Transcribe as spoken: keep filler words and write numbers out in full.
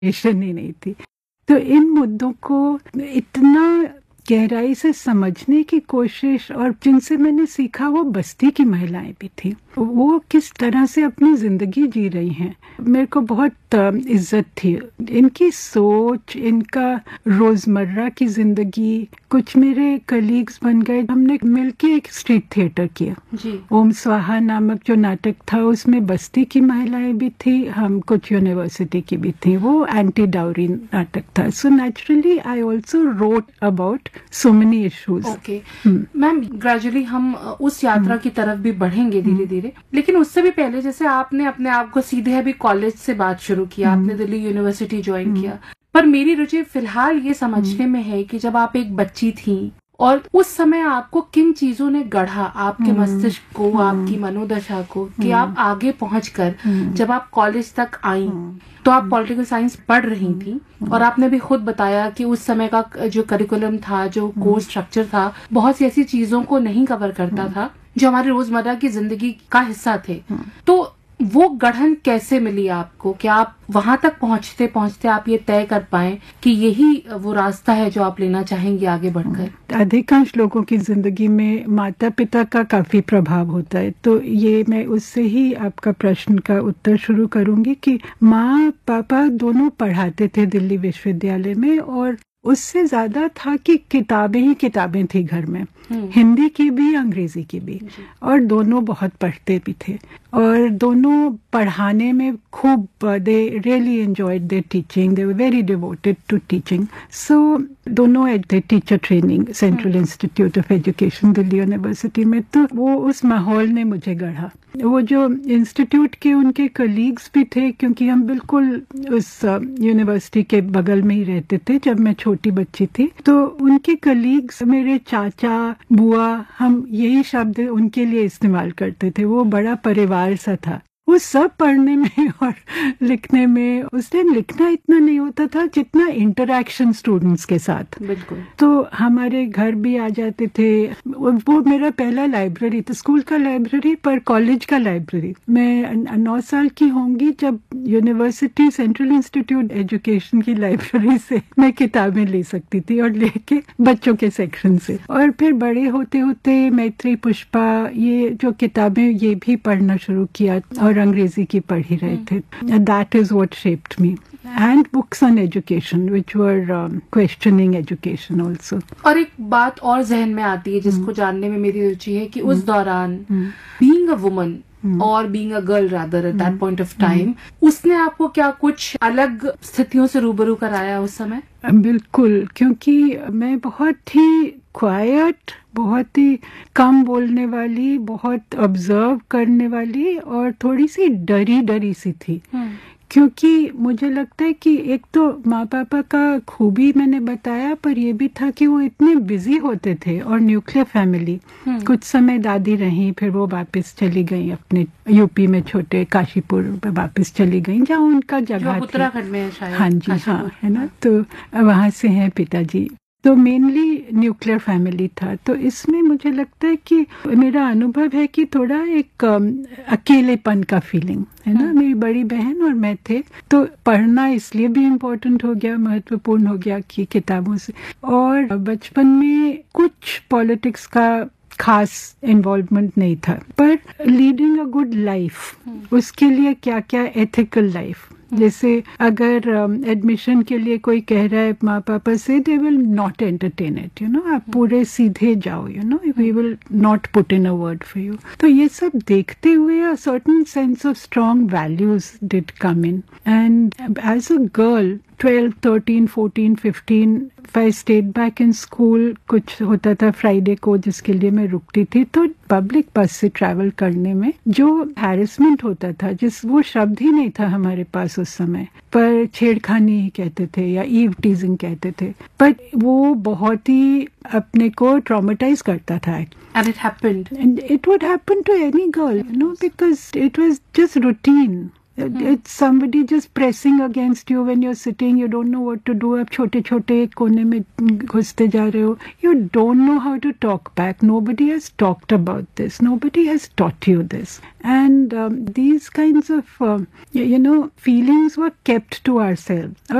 Education ही नहीं थी। तो इन मुद्दों को इतना गहराई से समझने की कोशिश, और जिनसे मैंने सीखा वो बस्ती की महिलाएं भी थी, वो किस तरह से अपनी जिंदगी जी रही हैं, मेरे को बहुत इज्जत थी। इनकी सोच, इनका रोजमर्रा की जिंदगी। कुछ मेरे कलीग्स बन गए, हमने मिलके एक स्ट्रीट थिएटर किया जी। ओम स्वाहा नामक जो नाटक था, उसमें बस्ती की महिलाएं भी थी, हम कुछ यूनिवर्सिटी की भी थी। वो एंटी डाउरी नाटक था। So naturally I also wrote about so many issues. Okay ma'am, gradually हम उस यात्रा की तरफ भी बढ़ेंगे धीरे धीरे, लेकिन उससे भी पहले जैसे आपने अपने आप को सीधे अभी कॉलेज से बात शुरू किया, आपने दिल्ली यूनिवर्सिटी ज्वाइन किया, पर मेरी रुचि फिलहाल ये समझने में है कि जब आप एक बच्ची थी और उस समय आपको किन चीजों ने गढ़ा आपके मस्तिष्क को, आपकी मनोदशा को, कि आप आगे पहुंचकर जब आप कॉलेज तक आई तो आप पॉलिटिकल साइंस पढ़ रही थी, और आपने भी खुद बताया कि उस समय का जो करिकुलम था, जो कोर्स स्ट्रक्चर था, बहुत सी ऐसी चीजों को नहीं कवर करता था जो हमारी रोजमर्रा की जिंदगी का हिस्सा थे। तो वो गढ़न कैसे मिली आपको? क्या आप वहां तक पहुंचते पहुंचते आप ये तय कर पाए कि यही वो रास्ता है जो आप लेना चाहेंगे आगे बढ़कर? अधिकांश लोगों की जिंदगी में माता पिता का काफी प्रभाव होता है, तो ये मैं उससे ही आपका प्रश्न का उत्तर शुरू करूंगी कि माँ पापा दोनों पढ़ाते थे दिल्ली विश्वविद्यालय में, और उससे ज्यादा था कि किताबें ही किताबें थी घर में, हिंदी की भी अंग्रेजी की भी, और दोनों बहुत पढ़ते भी थे, और दोनों पढ़ाने में खूब, they really enjoyed there teaching, they were very devoted to teaching. सो दोनों at the teacher training, central institute of education Delhi university में। तो वो उस माहौल ने मुझे गढ़ा। वो जो इंस्टीट्यूट के उनके कलीग्स भी थे, क्योंकि हम बिल्कुल उस यूनिवर्सिटी के बगल में ही रहते थे जब मैं छोटी बच्ची थी, तो उनके कलीग्स, मेरे चाचा, बुआ, हम यही शब्द उनके लिए इस्तेमाल करते थे। वो बड़ा परिवार सा था। वो सब पढ़ने में और लिखने में, उस टाइम लिखना इतना नहीं होता था जितना इंटरैक्शन स्टूडेंट्स के साथ। बिल्कुल। तो हमारे घर भी आ जाते थे। वो मेरा पहला लाइब्रेरी था, स्कूल का लाइब्रेरी पर कॉलेज का लाइब्रेरी। मैं नौ साल की होंगी जब यूनिवर्सिटी सेंट्रल इंस्टीट्यूट एजुकेशन की लाइब्रेरी से मैं किताबें ले सकती थी, और लेके बच्चों के सेक्शन से। और फिर बड़े होते होते मैत्री, पुष्पा, ये जो किताबें, ये भी पढ़ना शुरू किया, और अंग्रेजी की पढ़ ही रहे थे। That is what shaped me, and books on education which were questioning education also. और एक बात और जहन में आती है जिसको जानने में मेरी रुचि है कि उस दौरान बीइंग अ वुमन और being a girl rather at that point of time, उसने आपको क्या कुछ अलग स्थितियों से रूबरू कराया उस समय? बिल्कुल, क्योंकि मैं बहुत ही क्वाइट, बहुत ही कम बोलने वाली, बहुत ऑब्जर्व करने वाली, और थोड़ी सी डरी डरी सी थी। क्योंकि मुझे लगता है कि एक तो माँ पापा का खूबी मैंने बताया, पर ये भी था कि वो इतने बिजी होते थे, और न्यूक्लियर फैमिली। कुछ समय दादी रहीं, फिर वो वापस चली गई अपने यूपी में, छोटे काशीपुर वापस चली गई, जहाँ उनका जगह थी। उत्तराखंड में शायद। हाँ जी, हाँ, है ना। तो वहाँ से हैं पिताजी। तो मेनली न्यूक्लियर फैमिली था। तो इसमें मुझे लगता है कि मेरा अनुभव है कि थोड़ा एक अकेलेपन का फीलिंग है ना। मेरी बड़ी बहन और मैं थे, तो पढ़ना इसलिए भी इम्पोर्टेंट हो गया, महत्वपूर्ण हो गया कि किताबों से। और बचपन में कुछ पॉलिटिक्स का खास इन्वॉल्वमेंट नहीं था, पर लीडिंग अ गुड लाइफ, उसके लिए क्या क्या एथिकल लाइफ, जैसे अगर एडमिशन um, के लिए कोई कह रहा है माँ पापा से, they will not entertain it, you know, आप पूरे सीधे जाओ, you know, we will not put in a word for you. तो ये सब देखते हुए a certain sense of strong values did come in, and as a girl twelve, thirteen, fourteen, fifteen, if I stayed back in school, कुछ होता था Friday को जिसके लिए मैं रुकती थी, तो पब्लिक बस से ट्रैवल करने में जो हैरेसमेंट होता था, जिस वो शब्द ही नहीं था हमारे पास उस समय, पर छेड़खानी ही कहते थे या ईव टीजिंग कहते थे, पर वो बहुत ही अपने को ट्रॉमेटाइज करता था। And it happened. And it would happen to any girl, you know, because it was just routine. It's somebody just pressing against you when you're sitting. You don't know what to do. आप छोटे छोटे कोने में घुसते जा रहे हो. You don't know how to talk back. Nobody has talked about this. Nobody has taught you this. And um, these kinds of, uh, you know, feelings were kept to ourselves.